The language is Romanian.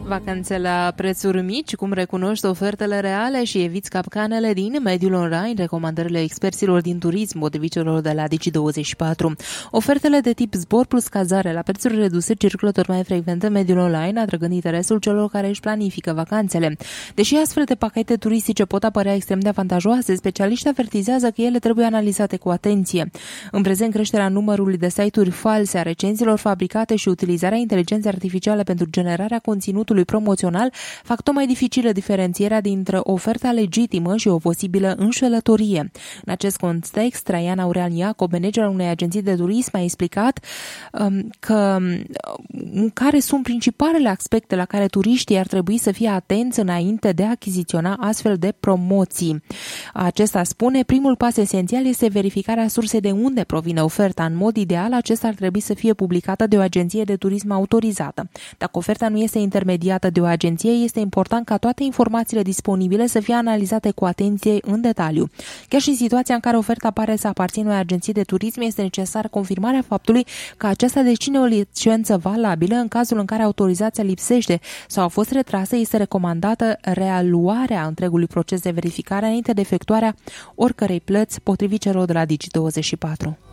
Vacanțe la prețuri mici, cum recunoști ofertele reale și eviți capcanele din mediul online, recomandările experților din turism, potrivit celor de la Digi24. Ofertele de tip zbor plus cazare la prețuri reduse circulă tot mai frecvent în mediul online, atrăgând interesul celor care își planifică vacanțele. Deși astfel de pachete turistice pot apărea extrem de avantajoase, specialiștii avertizează că ele trebuie analizate cu atenție. În prezent, creșterea numărului de site-uri false, a recenziilor fabricate și utilizarea inteligenței artificiale pentru generarea conținutului promoțional fac tot mai dificilă diferențierea dintre oferta legitimă și o posibilă înșelătorie. În acest context, Traian Aurean Iacob, managerul unei agenții de turism, a explicat care sunt principalele aspecte la care turiștii ar trebui să fie atenți înainte de a achiziționa astfel de promoții. Acesta spune, primul pas esențial este verificarea sursei de unde provine oferta. În mod ideal, acesta ar trebui să fie publicată de o agenție de turism autorizată. Dacă oferta nu este intermediată de o agenție, este important ca toate informațiile disponibile să fie analizate cu atenție în detaliu. Chiar și în situația în care oferta pare să aparțină unei agenții de turism, este necesară confirmarea faptului că aceasta deține o licență valabilă. În cazul în care autorizația lipsește sau a fost retrasă, este recomandată realuarea întregului proces de verificare înainte de efectuarea oricărei plăți, potrivit celor de la Digi24.